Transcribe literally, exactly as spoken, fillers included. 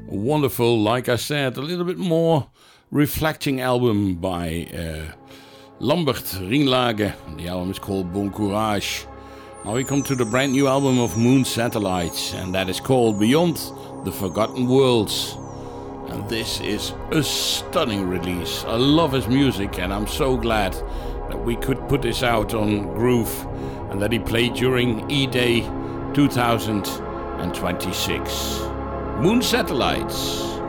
wonderful, like I said, a little bit more reflecting album by uh, Lambert Rienlage. The album is called Bon Courage. Now we come to the brand new album of Moon Satellites, and that is called Beyond the Forgotten Worlds. And this is a stunning release. I love his music, and I'm so glad that we could put this out on Groove and that he played during E-Day two thousand twenty-six. Moon Satellites.